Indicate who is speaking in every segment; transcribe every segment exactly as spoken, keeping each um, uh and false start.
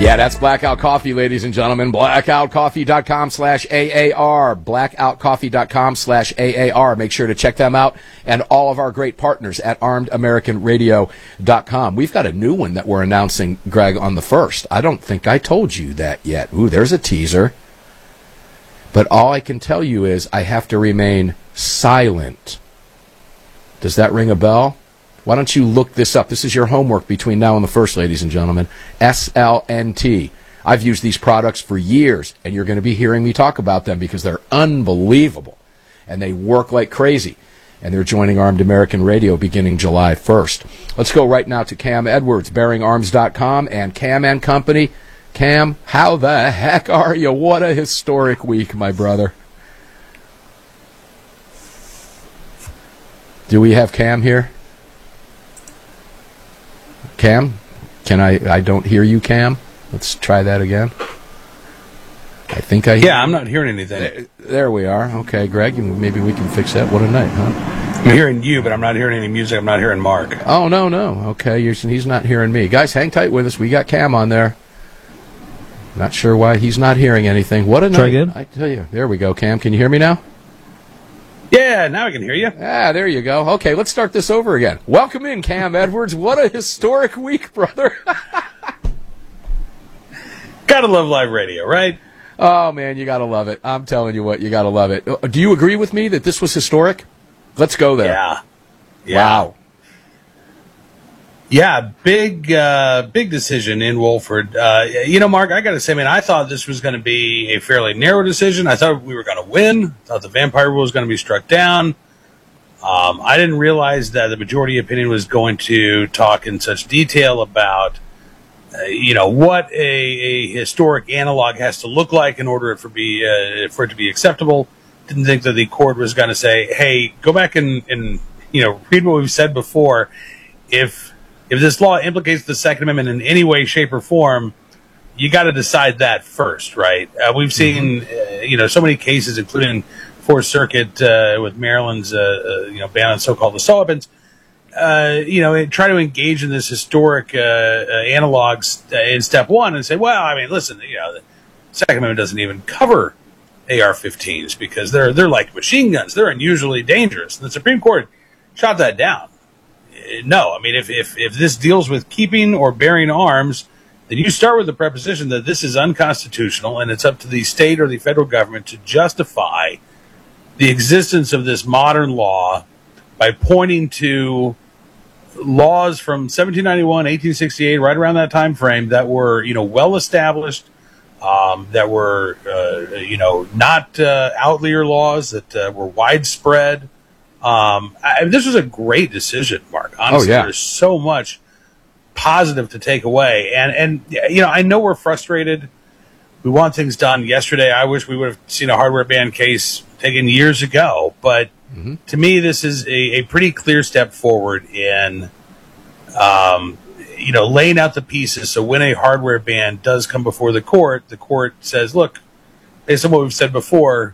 Speaker 1: Yeah, that's Blackout Coffee, ladies and gentlemen. blackoutcoffee.com slash AAR. blackoutcoffee.com slash AAR. Make sure to check them out and all of our great partners at armed american radio dot com. We've got a new one that we're announcing, Greg, on the first. I don't think I told you that yet. Ooh, there's a teaser. But all I can tell you is I have to remain silent. Does that ring a bell? Why don't you look this up? This is your homework between now and the first, ladies and gentlemen. S L N T. I've used these products for years, and you're going to be hearing me talk about them because they're unbelievable, and they work like crazy. And they're joining Armed American Radio beginning July first. Let's go right now to Cam Edwards, bearing arms dot com, and Cam and Company. Cam, how the heck are you? What a historic week, my brother. Do we have Cam here? Cam? Can I, I don't hear you, Cam. Let's try that again. I think I hear
Speaker 2: Yeah, I'm not hearing anything.
Speaker 1: There, there we are. Okay, Greg, maybe we can fix that. What a night, huh?
Speaker 2: I'm hearing you, but I'm not hearing any music. I'm not hearing Mark.
Speaker 1: Oh, no, no. Okay, you're, he's not hearing me. Guys, hang tight with us. We got Cam on there. Not sure why he's not hearing anything. What a night.
Speaker 3: Try again?
Speaker 1: I tell you. There we go, Cam. Can you hear me now?
Speaker 2: Yeah, now I can hear you.
Speaker 1: Ah, there you go. Okay, let's start this over again. Welcome in, Cam Edwards. What a historic week, brother.
Speaker 2: Gotta love live radio, right?
Speaker 1: Oh, man, you gotta love it. I'm telling you what, you gotta love it. Do you agree with me that this was historic? Let's go there.
Speaker 2: Yeah. yeah.
Speaker 1: Wow.
Speaker 2: Yeah, big, uh, big decision in Wolford. Uh, you know, Mark, I got to say, man, I thought this was going to be a fairly narrow decision. I thought we were going to win. I thought the vampire rule was going to be struck down. Um, I didn't realize that the majority opinion was going to talk in such detail about, uh, you know, what a, a historic analog has to look like in order for be uh, for it to be acceptable. Didn't think that the court was going to say, "Hey, go back and, and you know read what we've said before." If If this law implicates the Second Amendment in any way, shape, or form, you got to decide that first, right? Uh, we've seen, uh, you know, so many cases, including Fourth Circuit uh, with Maryland's, uh, uh, you know, ban on so-called assault weapons. Uh, you know, try to engage in this historic uh, uh, analogs in step one and say, well, I mean, listen, you know, the Second Amendment doesn't even cover A R fifteens because they're they're like machine guns; they're unusually dangerous. And the Supreme Court shot that down. No, I mean, if, if, if this deals with keeping or bearing arms, then you start with the preposition that this is unconstitutional, and it's up to the state or the federal government to justify the existence of this modern law by pointing to laws from seventeen ninety-one, eighteen sixty-eight, right around that time frame that were, you know, well established, um, that were, uh, you know, not uh, outlier laws, that uh, were widespread. Um, I, this was a great decision, Mark. Honestly,
Speaker 1: oh, yeah.
Speaker 2: There's so much positive to take away. And, and, you know, I know we're frustrated. We want things done yesterday. I wish we would have seen a hardware ban case taken years ago. But mm-hmm. to me, this is a, a pretty clear step forward in, um, you know, laying out the pieces. So when a hardware ban does come before the court, the court says, look, based on what we've said before,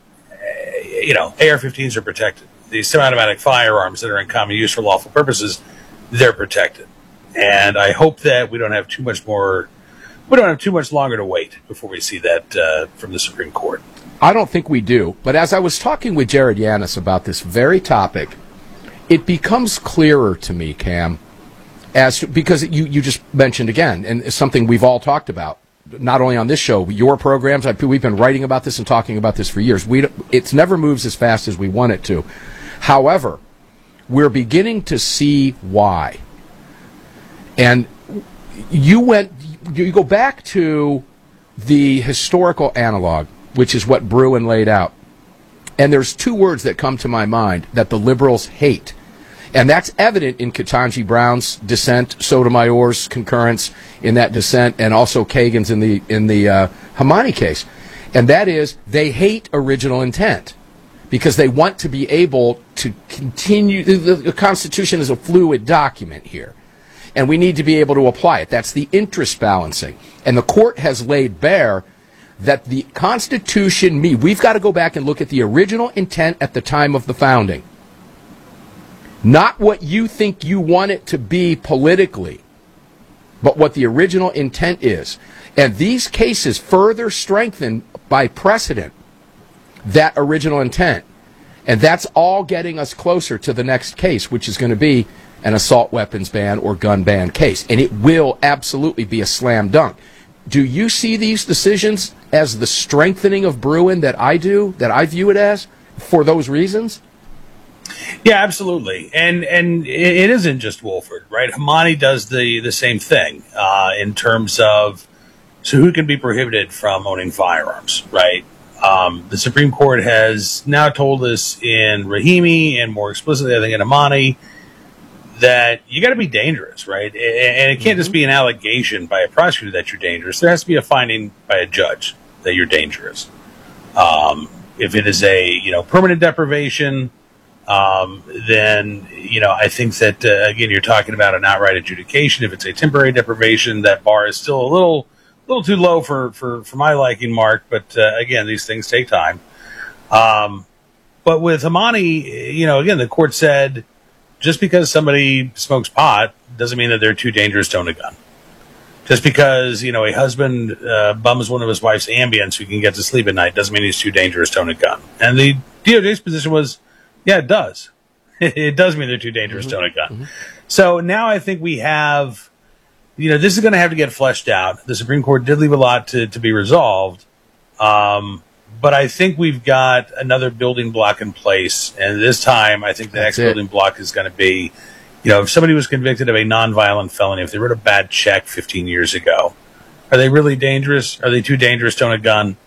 Speaker 2: you know, A R fifteens are protected. These semi-automatic firearms that are in common use for lawful purposes, they're protected. And I hope that we don't have too much more, we don't have too much longer to wait before we see that uh, from the Supreme Court.
Speaker 1: I don't think we do. But as I was talking with Jared Yanis about this very topic, it becomes clearer to me, Cam, as to, because you, you just mentioned again, and it's something we've all talked about, not only on this show, your programs. I, we've been writing about this and talking about this for years. We, it's never moves as fast as we want it to. However, we're beginning to see why. And you went, you go back to the historical analog, which is what Bruen laid out. And there's two words that come to my mind that the liberals hate. And that's evident in Ketanji Brown's dissent, Sotomayor's concurrence in that dissent, and also Kagan's in the in the uh, Hamani case. And that is, they hate original intent because they want to be able to continue. The, the Constitution is a fluid document here, and we need to be able to apply it. That's the interest balancing. And the court has laid bare that the Constitution, me, we've got to go back and look at the original intent at the time of the founding. Not what you think you want it to be politically. but what the original intent is. And these cases further strengthen by precedent that original intent. And that's all getting us closer to the next case, which is going to be an assault weapons ban or gun ban case. And it will absolutely be a slam dunk. Do you see these decisions as the strengthening of Bruen that I do, that I view it as, for those reasons?
Speaker 2: Yeah, absolutely. And and it isn't just Wohlford, right? Hamani does the, the same thing uh, in terms of, so who can be prohibited from owning firearms, right? Um, the Supreme Court has now told us in Rahimi and more explicitly, I think, in Hamani, that you got to be dangerous, right? And it can't mm-hmm. just be an allegation by a prosecutor that you're dangerous. There has to be a finding by a judge that you're dangerous. Um, if it is a, you know, permanent deprivation, um, then, you know, I think that, uh, again, you're talking about an outright adjudication. If it's a temporary deprivation, that bar is still a little, little too low for, for, for my liking, Mark. But, uh, again, these things take time. Um, but with Hamani, you know, again, the court said, just because somebody smokes pot doesn't mean that they're too dangerous to own a gun. Just because, you know, a husband uh, bums one of his wife's Ambien so he can get to sleep at night doesn't mean he's too dangerous to own a gun. And the D O J's position was, yeah, it does. It does mean they're too dangerous mm-hmm. to own a gun. Mm-hmm. So now I think we have, you know, this is going to have to get fleshed out. The Supreme Court did leave a lot to, to be resolved. Um, but I think we've got another building block in place. And this time, I think the That's next it. building block is going to be, you know, if somebody was convicted of a nonviolent felony, if they wrote a bad check fifteen years ago, are they really dangerous? Are they too dangerous to own a gun?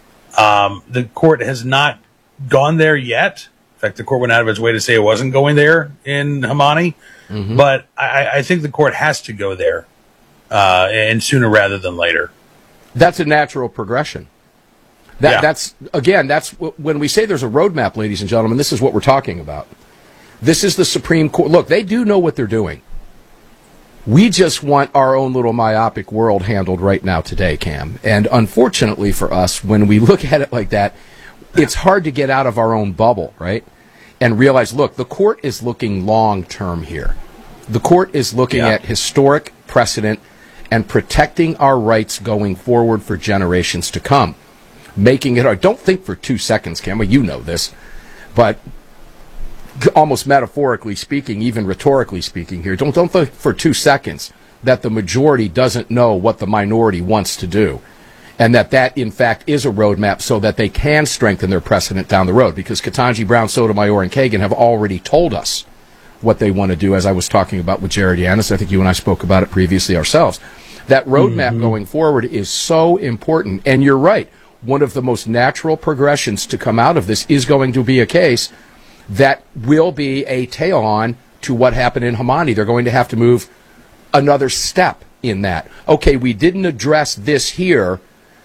Speaker 2: Um, the court has not gone there yet. In fact, the court went out of its way to say it wasn't going there in Hamani. Mm-hmm. But I, I think the court has to go there, uh, and sooner rather than later.
Speaker 1: That's a natural progression. That, yeah. That's, again, that's when we say there's a roadmap, ladies and gentlemen, this is what we're talking about. This is the Supreme Court. Look, they do know what they're doing. We just want our own little myopic world handled right now today, Cam. And unfortunately for us, when we look at it like that, it's hard to get out of our own bubble, right? And realize, look, the court is looking long-term here. The court is looking yeah. at historic precedent and protecting our rights going forward for generations to come. Making it hard. Don't think for two seconds, Cam. Well, you know this. But almost metaphorically speaking, even rhetorically speaking here, don't, don't think for two seconds that the majority doesn't know what the minority wants to do. And that that, in fact, is a roadmap so that they can strengthen their precedent down the road. Because Ketanji Brown, Sotomayor, and Kagan have already told us what they want to do, as I was talking about with Jared Yanis. I think you and I spoke about it previously ourselves. That roadmap mm-hmm. going forward is so important. And you're right. One of the most natural progressions to come out of this is going to be a case that will be a tail on to what happened in Hamani. They're going to have to move another step in that. Okay, we didn't address this here,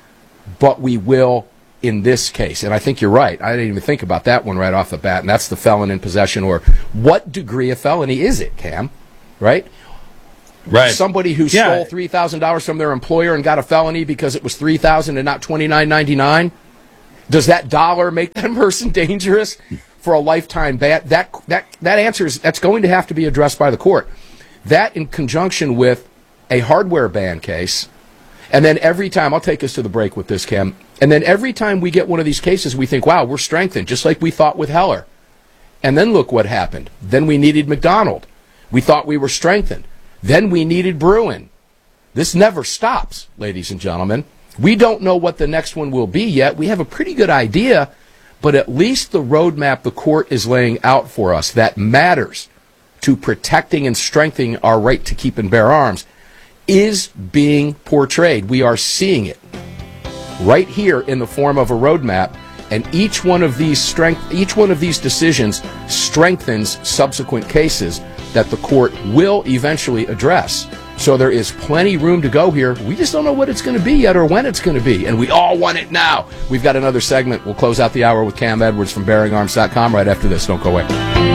Speaker 1: but we will in this case. And I think you're right. I didn't even think about that one right off the bat, and that's the felon in possession, or what degree of felony is it, Cam? Right?
Speaker 2: Right.
Speaker 1: Somebody who yeah. stole three thousand dollars from their employer and got a felony because it was three thousand dollars and not twenty-nine ninety-nine. Does that dollar make that person dangerous for a lifetime ban? That that that answer is that's going to have to be addressed by the court. That in conjunction with a hardware ban case, and then every time I'll take us to the break with this, Cam. And then every time we get one of these cases, we think, "Wow, we're strengthened," just like we thought with Heller. And then look what happened. Then we needed McDonald. We thought we were strengthened. Then we needed Bruen. This never stops, ladies and gentlemen. We don't know what the next one will be yet. We have a pretty good idea, but at least the roadmap the court is laying out for us that matters to protecting and strengthening our right to keep and bear arms is being portrayed. We are seeing it right here in the form of a roadmap, and each one of these strength, each one of these decisions strengthens subsequent cases that the court will eventually address. So there is plenty room to go here. We just don't know what it's going to be yet or when it's going to be, and we all want it now. We've got another segment. We'll close out the hour with Cam Edwards from bearing arms dot com right after this. Don't go away.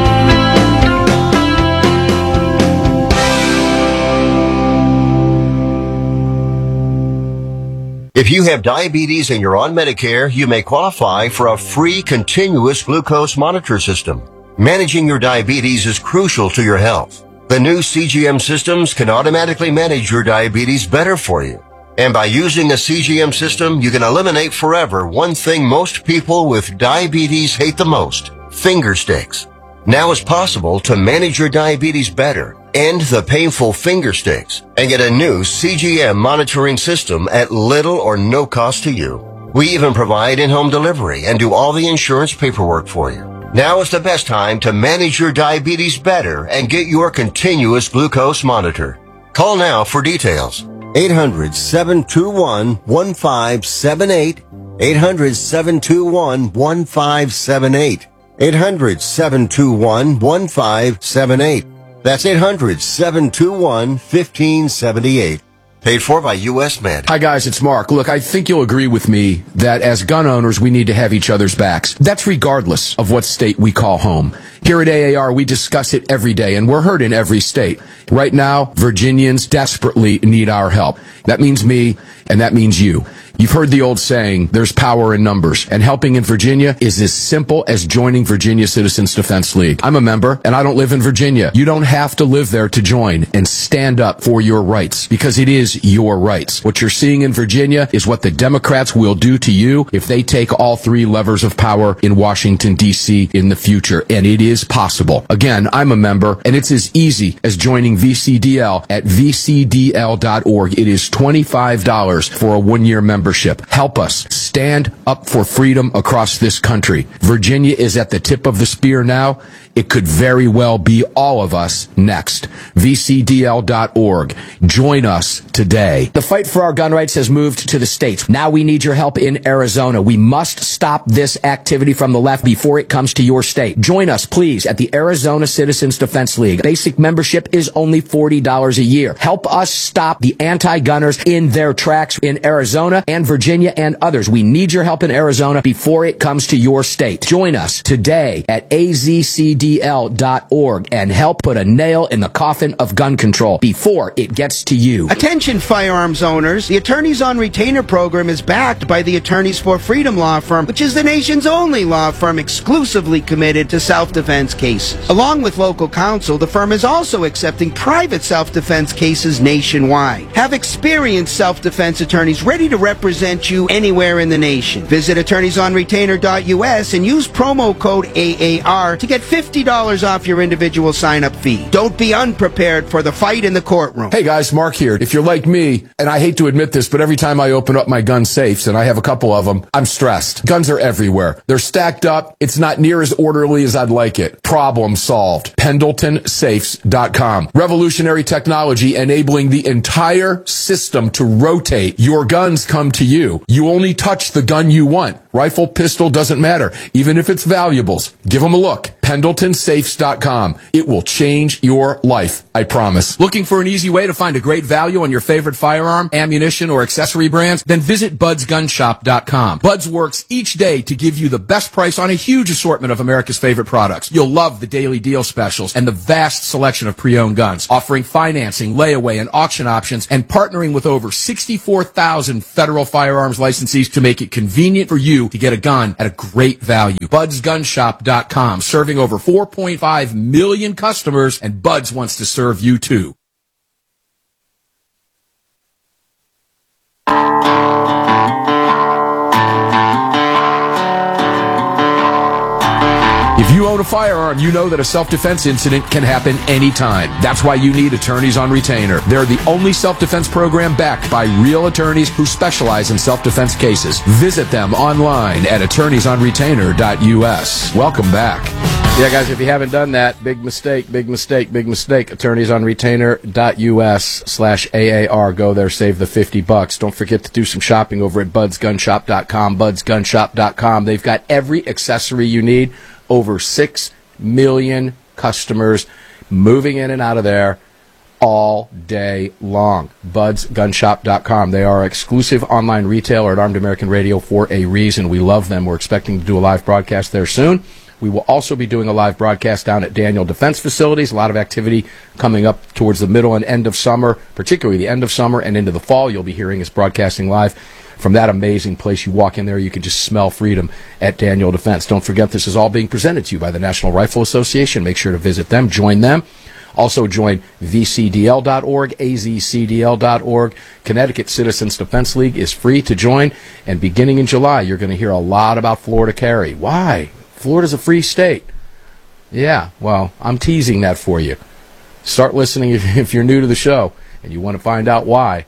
Speaker 3: If you have diabetes and you're on Medicare, you may qualify for a free continuous glucose monitor system. Managing your diabetes is crucial to your health. The new C G M systems can automatically manage your diabetes better for you. And by using a C G M system, you can eliminate forever one thing most people with diabetes hate the most, finger sticks. Now it's possible to manage your diabetes better, end the painful finger sticks, and get a new C G M monitoring system at little or no cost to you. We even provide in-home delivery and do all the insurance paperwork for you. Now is the best time to manage your diabetes better and get your continuous glucose monitor. Call now for details. eight hundred, seven two one, one five seven eight. eight hundred, seven two one, one five seven eight. eight hundred, seven two one, one five seven eight. That's eight hundred, seven two one, one five seven eight. Paid for by U S Med.
Speaker 1: Hi, guys, it's Mark. Look, I think you'll agree with me that as gun owners, we need to have each other's backs. That's regardless of what state we call home. Here at A A R, we discuss it every day, and we're heard in every state. Right now, Virginians desperately need our help. That means me, and that means you. You've heard the old saying, there's power in numbers, and helping in Virginia is as simple as joining Virginia Citizens Defense League. I'm a member, and I don't live in Virginia. You don't have to live there to join and stand up for your rights, because it is your rights. What you're seeing in Virginia is what the Democrats will do to you if they take all three levers of power in Washington, D C in the future, and it is possible. Again, I'm a member, and it's as easy as joining V C D L at v c d l dot org. It is twenty-five dollars for a one-year membership. Help us stand up for freedom across this country. Virginia is at the tip of the spear now. It could very well be all of us next. v c d l dot org. Join us today. The fight for our gun rights has moved to the states. Now we need your help in Arizona. We must stop this activity from the left before it comes to your state. Join us, please, at the Arizona Citizens Defense League. Basic membership is only forty dollars a year. Help us stop the anti-gunners in their tracks in Arizona and Virginia and others. We need your help in Arizona before it comes to your state. Join us today at a z c d l dot org and help put a nail in the coffin of gun control before it gets to you.
Speaker 4: Attention firearms owners, the Attorneys on Retainer program is backed by the Attorneys for Freedom law firm, which is the nation's only law firm exclusively committed to self-defense cases. Along with local counsel, the firm is also accepting private self-defense cases nationwide. Have experienced self-defense attorneys ready to represent you anywhere in the nation. Visit attorneys on retainer dot u s and use promo code A A R to get fifty dollars off your individual sign-up fee. Don't be unprepared for the fight in the courtroom.
Speaker 1: Hey guys, Mark here. If you're like me, and I hate to admit this, but every time I open up my gun safes, and I have a couple of them, I'm stressed. Guns are everywhere. They're stacked up. It's not near as orderly as I'd like it. Problem solved. Pendleton Safes dot com. Revolutionary technology enabling the entire system to rotate. Your guns come to you. You only touch the gun you want. Rifle, pistol, doesn't matter. Even if it's valuables. Give them a look. Pendleton Safes dot com. It will change your life, I promise. Looking for an easy way to find a great value on your favorite firearm, ammunition, or accessory brands? Then visit buds gun shop dot com. Buds works each day to give you the best price on a huge assortment of America's favorite products. You'll love the daily deal specials and the vast selection of pre-owned guns, offering financing, layaway, and auction options, and partnering with over sixty-four thousand federal firearms licensees to make it convenient for you to get a gun at a great value. buds gun shop dot com, serving over four point five million customers, and Buds wants to serve you too. If you own a firearm, you know that a self-defense incident can happen anytime. That's why you need Attorneys on Retainer. They're the only self-defense program backed by real attorneys who specialize in self-defense cases. Visit them online at attorneys on retainer dot u s. Welcome back. Yeah, guys, if you haven't done that, big mistake, big mistake, big mistake. attorneys on retainer dot u s slash A A R. Go there, save the fifty bucks. Don't forget to do some shopping over at buds gun shop dot com, buds gun shop dot com. They've got every accessory you need. Over six million customers moving in and out of there all day long. buds gun shop dot com. They are exclusive online retailer at Armed American Radio for a reason. We love them. We're expecting to do a live broadcast there soon. We will also be doing a live broadcast down at Daniel Defense Facilities. A lot of activity coming up towards the middle and end of summer, particularly the end of summer and into the fall. You'll be hearing us broadcasting live from that amazing place. You walk in there, you can just smell freedom at Daniel Defense. Don't forget, this is all being presented to you by the National Rifle Association. Make sure to visit them, join them. Also join V C D L dot org, A Z C D L dot org. Connecticut Citizens Defense League is free to join, and beginning in July, you're going to hear a lot about Florida Carry. Why? Florida's a free state. Yeah, well, I'm teasing that for you. Start listening if, if you're new to the show and you want to find out why.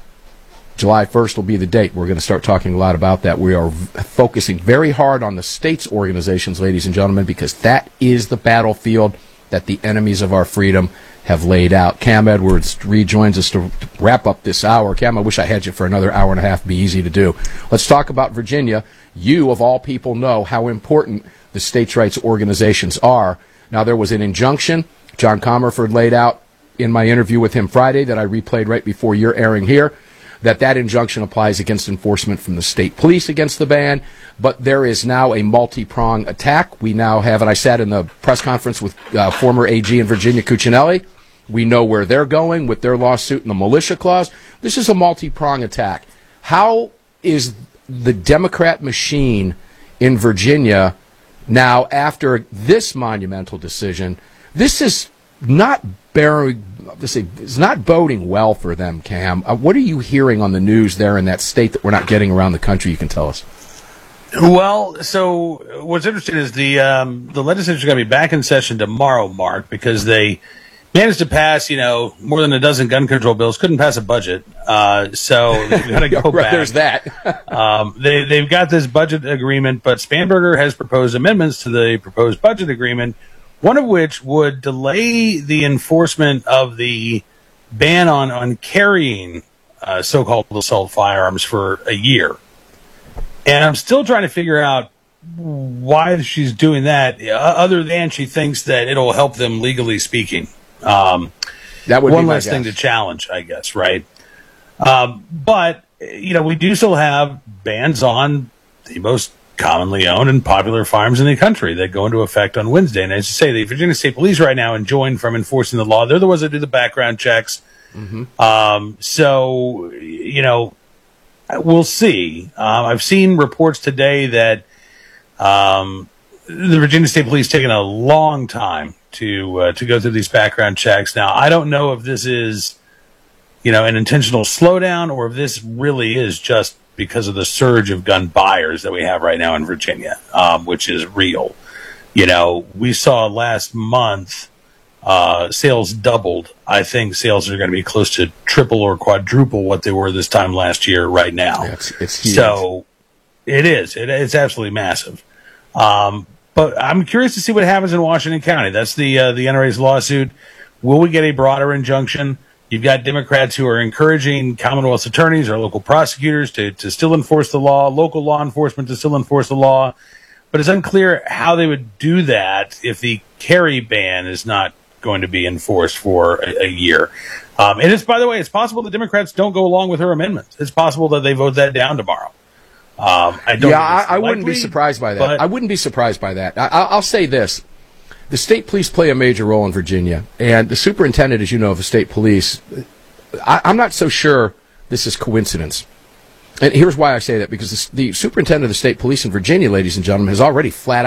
Speaker 1: July first will be the date. We're going to start talking a lot about that. We are v- focusing very hard on the states' organizations, ladies and gentlemen, because that is the battlefield that the enemies of our freedom have laid out. Cam Edwards rejoins us to wrap up this hour. Cam, I wish I had you for another hour and a half. It'd be easy to do. Let's talk about Virginia. You, of all people, know how important the states' rights organizations are. Now, there was an injunction John Comerford laid out in my interview with him Friday that I replayed right before your airing here, that that injunction applies against enforcement from the state police against the ban, but there is now a multi-prong attack. We now have, and I sat in the press conference with uh, former A G in Virginia, Cuccinelli. We know where they're going with their lawsuit and the militia clause. This is a multi-prong attack. How is the Democrat machine in Virginia now, after this monumental decision, this is not bearing, this is not boding well for them, Cam. Uh, what are you hearing on the news there in that state that we're not getting around the country? You can tell us.
Speaker 2: Well, so what's interesting is the um, the legislature is going to be back in session tomorrow, Mark, because they managed to pass, you know, more than a dozen gun control bills, couldn't pass a budget. Uh, so they've got to go
Speaker 1: right,
Speaker 2: back.
Speaker 1: There's that.
Speaker 2: um, they, they've got this budget agreement, but Spanberger has proposed amendments to the proposed budget agreement, one of which would delay the enforcement of the ban on, on carrying uh, so-called assault firearms for a year. And I'm still trying to figure out why she's doing that, uh, other than she thinks that it'll help them legally speaking. Um,
Speaker 1: that would
Speaker 2: one
Speaker 1: be
Speaker 2: less
Speaker 1: my
Speaker 2: thing
Speaker 1: guess.
Speaker 2: to challenge, I guess, right? Um, but, you know, we do still have bans on the most commonly owned and popular firearms in the country that go into effect on Wednesday. And as you say, the Virginia State Police right now enjoin from enforcing the law. They're the ones that do the background checks. Mm-hmm. Um, so, you know, we'll see. Um, I've seen reports today that um, the Virginia State Police taking a long time to uh, to go through these background checks. Now, I don't know if this is, you know, an intentional slowdown or if this really is just because of the surge of gun buyers that we have right now in Virginia, um, which is real. You know, we saw last month uh, sales doubled. I think sales are going to be close to triple or quadruple what they were this time last year right now.
Speaker 1: Yeah, it's, it's huge.
Speaker 2: So it is. It, it's absolutely massive. Um, but I'm curious to see what happens in Washington County. That's the uh, the N R A's lawsuit. Will we get a broader injunction? You've got Democrats who are encouraging Commonwealth's attorneys or local prosecutors to, to still enforce the law, local law enforcement to still enforce the law. But it's unclear how they would do that if the carry ban is not going to be enforced for a, a year. Um, and it's, by the way, it's possible the Democrats don't go along with her amendments. It's possible that they vote that down tomorrow. Um, I don't
Speaker 1: yeah,
Speaker 2: think it's
Speaker 1: I, I wouldn't be
Speaker 2: likely,
Speaker 1: surprised by that.
Speaker 2: but-
Speaker 1: I wouldn't be surprised by that. I, I'll I'll say this. The state police play a major role in Virginia, and the superintendent, as you know, of the state police, I, I'm not so sure this is coincidence. And here's why I say that, because the, the superintendent of the state police in Virginia, ladies and gentlemen, has already flat